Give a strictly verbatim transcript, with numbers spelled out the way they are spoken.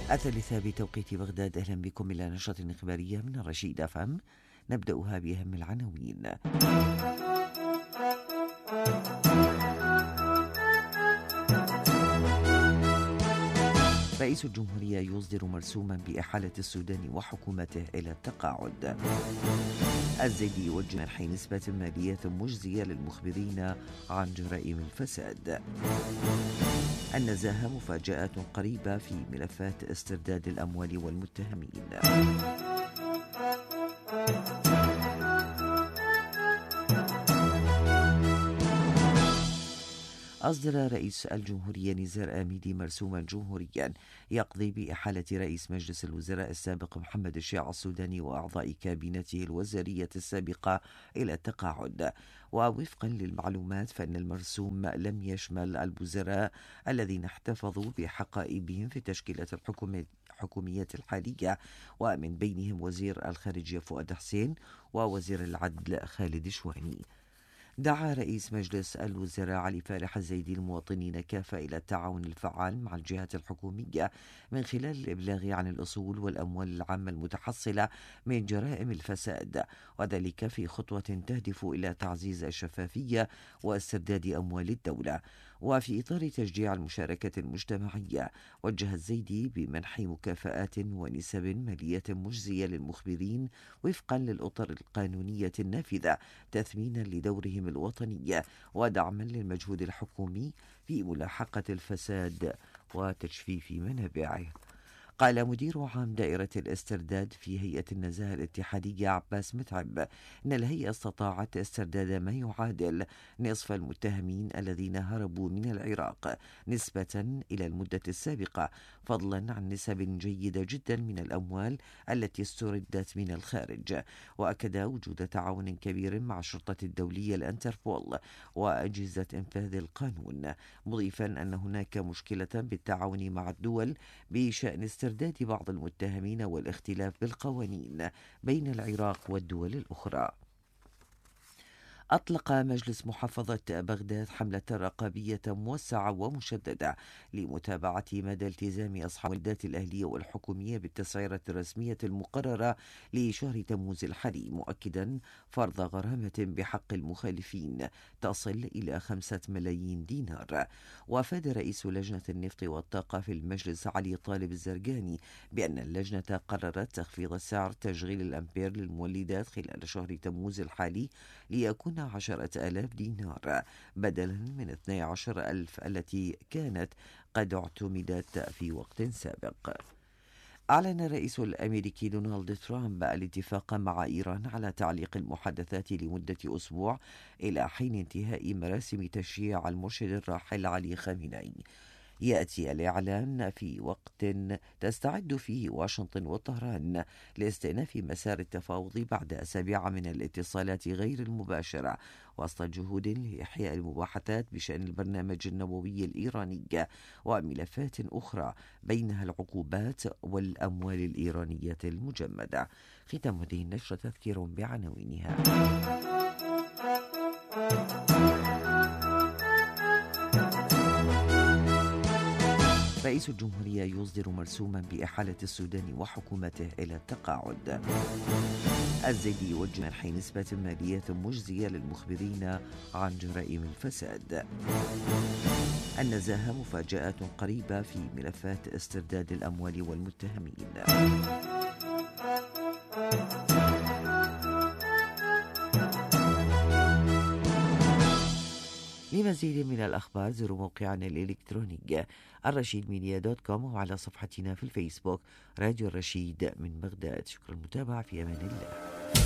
الثالثة بتوقيت بغداد. أهلا بكم إلى نشرة إخبارية من الرشيد أف أم، نبدأها بأهم العناوين. رئيس الجمهورية يصدر مرسوما بإحالة السودان وحكومته إلى التقاعد. الزيدي يوجه منح نسبة مالية مجزية للمخبرين عن جرائم الفساد. النزاهة مفاجآت قريبة في ملفات استرداد الأموال والمتهمين. أصدر رئيس الجمهورية نزار آميدي مرسوما جمهوريا يقضي بإحالة رئيس مجلس الوزراء السابق محمد الشيع السوداني وأعضاء كابينته الوزارية السابقة إلى التقاعد. ووفقا للمعلومات فإن المرسوم لم يشمل الوزراء الذين احتفظوا بحقائبهم في تشكيلة الحكومية الحالية، ومن بينهم وزير الخارجية فؤاد حسين ووزير العدل خالد شواني. دعا رئيس مجلس الوزراء علي فالح الزيدي المواطنين كافة إلى التعاون الفعال مع الجهات الحكومية من خلال الإبلاغ عن الأصول والأموال العامة المتحصلة من جرائم الفساد، وذلك في خطوة تهدف إلى تعزيز الشفافية واسترداد أموال الدولة. وفي إطار تشجيع المشاركة المجتمعية، وجه الزيدي بمنح مكافآت ونسب مالية مجزية للمخبرين وفقا للأطر القانونية النافذة، تثمينا لدورهم الوطنية ودعما للمجهود الحكومي في ملاحقة الفساد وتجفيف منابعه. قال مدير عام دائرة الاسترداد في هيئة النزاهة الاتحادية عباس متعب إن الهيئة استطاعت استرداد ما يعادل نصف المتهمين الذين هربوا من العراق نسبة إلى المدة السابقة، فضلا عن نسب جيدة جدا من الأموال التي استردت من الخارج. وأكد وجود تعاون كبير مع الشرطة الدولية الانتربول وأجهزة إنفاذ القانون، مضيفا أن هناك مشكلة بالتعاون مع الدول بشأن استرداد بعض المتهمين والاختلاف بالقوانين بين العراق والدول الأخرى. أطلق مجلس محافظة بغداد حملة رقابية موسعة ومشددة لمتابعة مدى التزام أصحاب الوحدات الأهلية والحكومية بالتسعيرة الرسمية المقررة لشهر تموز الحالي، مؤكدا فرض غرامة بحق المخالفين تصل إلى خمسة ملايين دينار. وأفاد رئيس لجنة النفط والطاقة في المجلس علي طالب الزرقاني بأن اللجنة قررت تخفيض سعر تشغيل الأمبير للمولدات خلال شهر تموز الحالي ليكون عشرة آلاف دينار بدلا من اثني عشر ألف التي كانت قد اعتمدت في وقت سابق. أعلن الرئيس الأمريكي دونالد ترامب الاتفاق مع إيران على تعليق المحادثات لمدة أسبوع إلى حين انتهاء مراسم تشييع المرشد الراحل علي خامنئي. يأتي الإعلان في وقت تستعد فيه واشنطن وطهران لاستئناف مسار التفاوض بعد أسابيع من الاتصالات غير المباشرة، وسط جهود لإحياء المباحثات بشأن البرنامج النووي الإيراني وملفات أخرى بينها العقوبات والأموال الإيرانية المجمدة. ختام هذه النشرة تذكير بعناوينها. رئيس الجمهورية يصدر مرسوما بإحالة السودان وحكومته إلى التقاعد. الزيدي يوجه منح نسبة مالية مجزية للمخبرين عن جرائم الفساد. النزاهة مفاجآت قريبة في ملفات استرداد الأموال والمتهمين. لمزيد من الأخبار زوروا موقعنا الإلكتروني الرشيد ميديا دوت كوم، وعلى صفحتنا في الفيسبوك راديو الرشيد من بغداد. شكرا للمتابعة، في أمان الله.